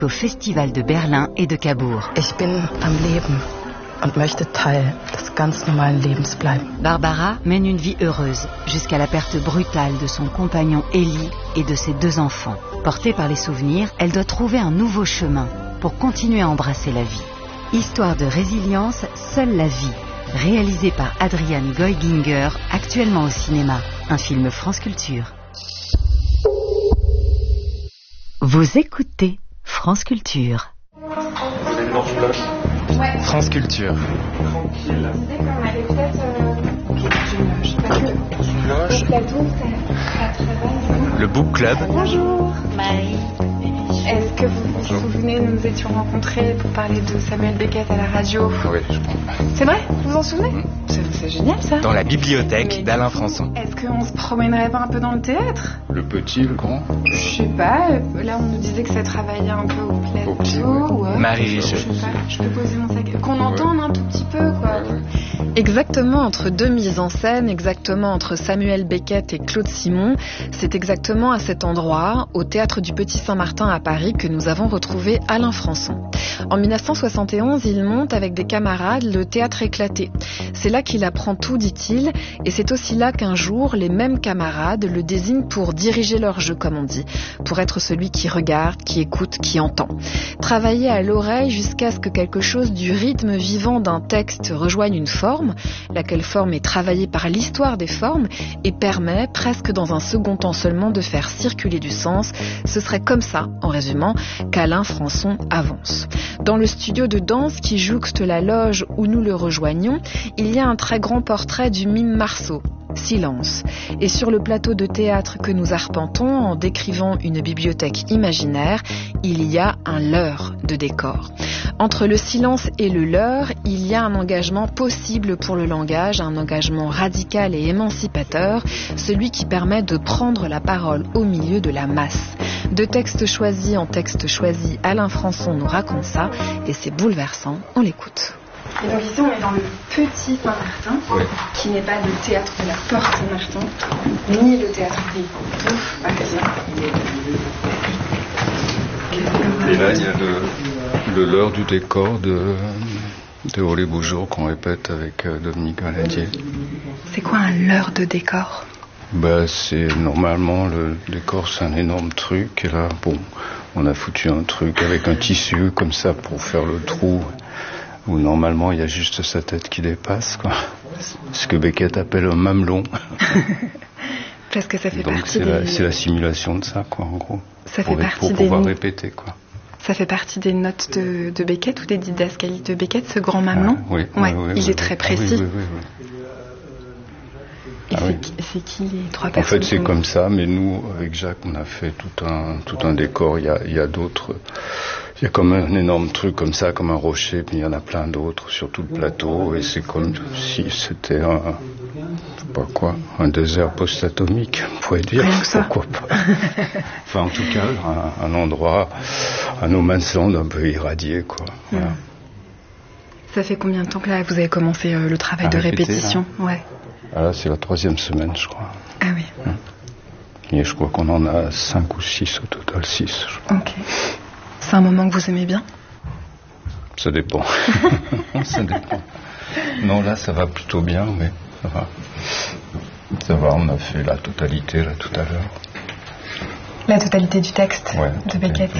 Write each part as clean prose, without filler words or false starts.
au Festival de Berlin et de Cabourg. Ich bin am Leben und möchte Teil des ganz normalen Lebens bleiben. Barbara mène une vie heureuse jusqu'à la perte brutale de son compagnon Elie et de ses 2 enfants. Portée par les souvenirs, elle doit trouver un nouveau chemin pour continuer à embrasser la vie. Histoire de résilience, seule la vie. Réalisé par Adrian Goiginger, actuellement au cinéma. Un film France Culture. Vous écoutez France Culture. France Culture. Le Book Club. Bonjour Marie. Est-ce que vous vous souvenez, nous nous étions rencontrés pour parler de Samuel Beckett à la radio? Oui, je crois. C'est vrai? Vous vous en souvenez? C'est génial ça. Dans la bibliothèque d'Alain Françon. Est-ce qu'on se promènerait pas un peu dans le théâtre? Le petit, le grand? Je sais pas, là on nous disait que ça travaillait un peu au plateau. petit, ouais. Marie Richeux. Je sais pas, je peux poser mon sac. Qu'on entende un tout petit peu quoi. Exactement entre 2 mises en scène, exactement entre Samuel Beckett et Claude Simon, c'est exactement à cet endroit, au Théâtre du Petit Saint-Martin à Paris, que nous avons retrouvé Alain Françon. En 1971, il monte avec des camarades le Théâtre Éclaté. C'est là qu'il apprend tout, dit-il, et c'est aussi là qu'un jour, les mêmes camarades le désignent pour diriger leur jeu, comme on dit, pour être celui qui regarde, qui écoute, qui entend. Travailler à l'oreille jusqu'à ce que quelque chose du rythme vivant d'un texte rejoigne une forme, laquelle forme est travaillée par l'histoire des formes et permet, presque dans un second temps seulement, de faire circuler du sens. Ce serait comme ça, en résumant, qu'Alain Françon avance. Dans le studio de danse qui jouxte la loge où nous le rejoignons, il y a un très grand portrait du mime Marceau, Silence. Et sur le plateau de théâtre que nous arpentons en décrivant une bibliothèque imaginaire, il y a un leurre de décor. Entre le silence et le leurre, il y a un engagement possible pour le langage, un engagement radical et émancipateur, celui qui permet de prendre la parole au milieu de la masse. De texte choisi en texte choisi, Alain Françon nous raconte ça et c'est bouleversant, on l'écoute. Et donc ici on est dans le Petit Saint-Martin, Oui. qui n'est pas le théâtre de la Porte Saint-Martin, ni le théâtre des Touffes parisiens. Et là, il y a le leurre du décor de Olé Boujour qu'on répète avec Dominique Valadier. C'est quoi un leurre de décor? C'est normalement le décor, c'est un énorme truc. Et là, on a foutu un truc avec un tissu comme ça pour faire le trou. Où normalement il y a juste sa tête qui dépasse, quoi. Ce que Beckett appelle un mamelon. Parce que ça fait Donc partie c'est la simulation de ça, quoi, en gros. Ça fait partie pour pouvoir répéter, quoi. Ça fait partie des notes de Beckett ou des didascalies de Beckett, ce grand mamelon? Oui, ouais, oui, il est très précis. Oui. Et c'est qui les 3 En personnes? fait, c'est comme ça, mais nous, avec Jacques, on a fait tout un décor. Il y a d'autres. Il y a comme un énorme truc comme ça, comme un rocher, puis il y en a plein d'autres sur tout le plateau, et c'est comme si c'était un désert post-atomique, on pourrait dire. Pourquoi pas. Enfin, en tout cas, un endroit, un no man's land un peu irradié, quoi. Voilà. Ça fait combien de temps que là vous avez commencé le travail de répétition? Ouais. Ah là, c'est la 3e semaine, je crois. Ah oui. Et je crois qu'on en a 5 ou 6 au total, 6. Ok. C'est un moment que vous aimez bien? Ça dépend. Ça dépend. Non, là, ça va plutôt bien, mais ça va. Ça va, on a fait la totalité, là, tout à l'heure. La totalité du texte de Beckett.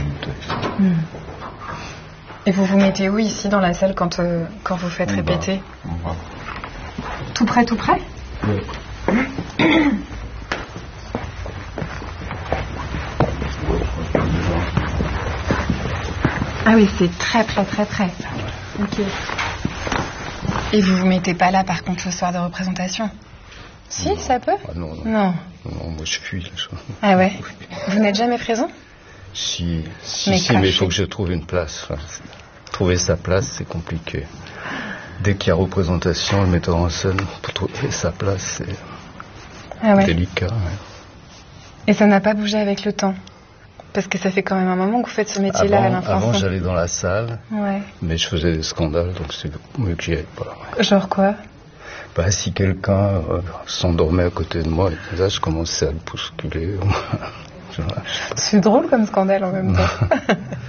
Et vous vous mettez où, ici, dans la salle, quand vous faites répéter? Tout près? Oui. Ah oui, c'est très près. Ok. Et vous vous mettez pas là, par contre, le soir de représentation? Si, non. Ça peut? Ah, non, moi je fuis. Ah ouais? Vous n'êtes jamais présent? Si, mais il faut que je trouve une place. Enfin, trouver sa place, c'est compliqué. Dès qu'il y a représentation, le metteur en scène, pour trouver sa place, c'est délicat. Ouais. Et ça n'a pas bougé avec le temps? Parce que ça fait quand même un moment que vous faites ce métier-là à l'infant. Avant, j'allais dans la salle, ouais. Mais je faisais des scandales, donc c'est mieux que j'y aille pas. Ouais. Genre quoi? Si quelqu'un s'endormait à côté de moi, là, je commençais à le bousculer. C'est drôle comme scandale en même temps.